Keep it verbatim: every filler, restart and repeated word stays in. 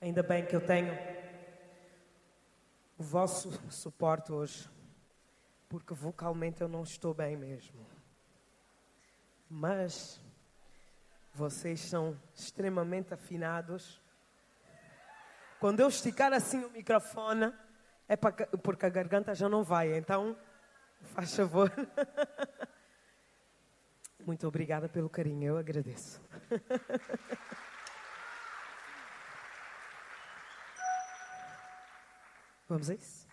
Ainda bem que eu tenho o vosso suporte hoje, porque vocalmente eu não estou bem mesmo. Mas vocês são extremamente afinados. Quando eu esticar assim o microfone, é pra, porque a garganta já não vai. Então, faz favor. Muito obrigada pelo carinho, eu agradeço. Vamos a isso?